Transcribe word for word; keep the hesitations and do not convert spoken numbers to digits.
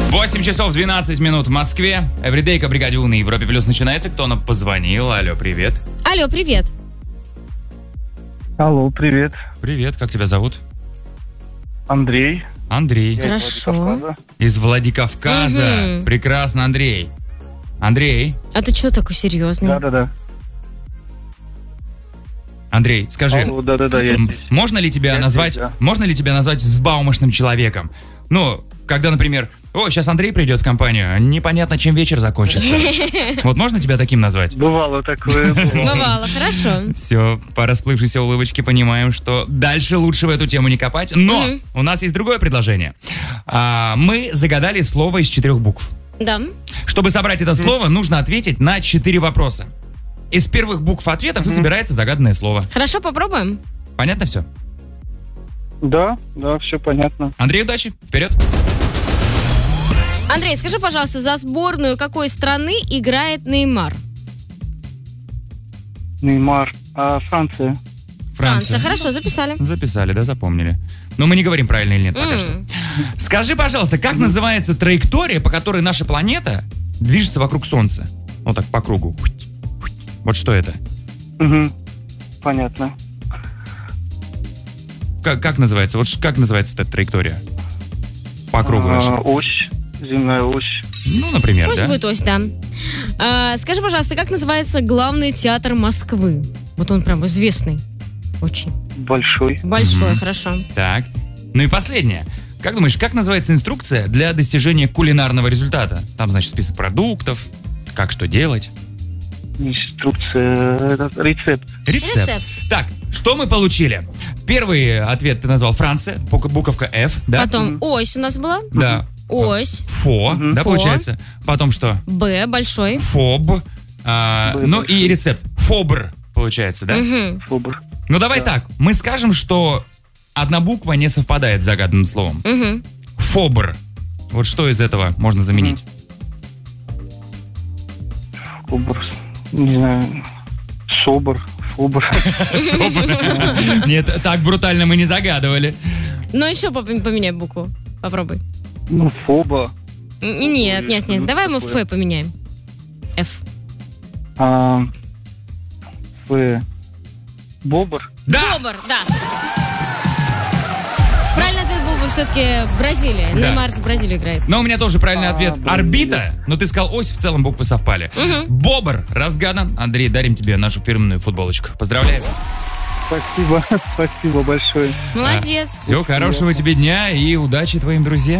восемь часов двенадцать минут в Москве. Эвридейка бригаде У на Европе Плюс начинается. Кто нам позвонил? Алло, привет. Алло, привет. Алло, привет. Привет, как тебя зовут? Андрей. Андрей. Я из Хорошо. Владикавказа. Из Владикавказа. Мгм. Прекрасно, Андрей. Андрей. А ты что такой серьезный? Да-да-да. Андрей, скажи, Алло, да-да-да, я м, здесь. можно ли тебя Я назвать, здесь, да. можно ли тебя назвать взбаумошным человеком? Ну, когда, например, о, сейчас Андрей придет в компанию, непонятно, чем вечер закончится. Вот можно тебя таким назвать? Бывало такое. бывало. Бывало, хорошо. Все, по расплывшейся улыбочке понимаем, что дальше лучше в эту тему не копать. Но Мгм. у нас есть другое предложение. А, мы загадали слово из четырех букв. Да. Чтобы собрать это слово, нужно ответить на четыре вопроса. Из первых букв ответов и собирается загаданное слово. Хорошо, попробуем? Понятно все? Да, да, все понятно. Андрей, удачи, вперед. Андрей, скажи, пожалуйста, за сборную какой страны играет Неймар? Неймар. А Франция? Франция. Хорошо, записали. Записали, да, запомнили. Но мы не говорим правильно или нет пока М. что. Скажи, пожалуйста, как называется траектория, по которой наша планета движется вокруг Солнца? Вот так, по кругу. Вот что это? Угу. Понятно. Как, как называется? Вот ш- как называется вот эта траектория? По кругу А, наша. ось. Земная ось. Ну, например, Пусть да? будет ось, да. А, скажи, пожалуйста, как называется главный театр Москвы? Вот он прям известный. Очень. Большой. Большой, Мгм. хорошо. Так. Ну и последнее. Как думаешь, как называется инструкция для достижения кулинарного результата? Там, значит, список продуктов, как что делать. Инструкция. Это рецепт. Рецепт. Рецепт. Так, что мы получили? Первый ответ ты назвал Франция, бук- буковка F, да? Потом Мгм. ось у нас была. Да. Ось. Фо, Мгм. да, Фо. получается? Потом что? Б большой. Фоб. а, Б ну большой. и рецепт. Фобр, получается, да? Мгм. Фобр. Ну давай Да. так, мы скажем, что одна буква не совпадает с загаданным словом. Мгм. Фобр. Вот что из этого можно заменить? Фобр. Не знаю. Собор. Фобр. Собр. Нет, так брутально мы не загадывали. Ну, еще поп- поменяй букву. Попробуй. Ну, фоба. Н- Нет, нет, нет. Ну, Давай мы такое. Ф поменяем. Ф. А, Ф. Бобр. Да! Бобр, да. Правильный ответ был бы все-таки Бразилия. Да. Неймар с Бразилией играет. Но у меня тоже правильный А, ответ. блин. Орбита, но ты сказал ось, в целом буквы совпали. Мгм. Бобр разгадан. Андрей, дарим тебе нашу фирменную футболочку. Поздравляем. Спасибо. Спасибо большое. Молодец. Всего хорошего тебе дня и удачи твоим друзьям.